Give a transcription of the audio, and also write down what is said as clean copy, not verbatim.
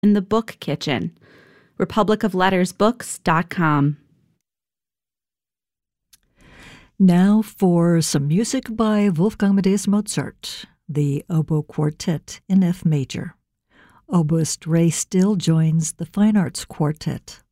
in the Book Kitchen. republicoflettersbooks.com. Now for some music by Wolfgang Amadeus Mozart, the Oboe Quartet in F major. Oboist Ray Still joins the Fine Arts Quartet.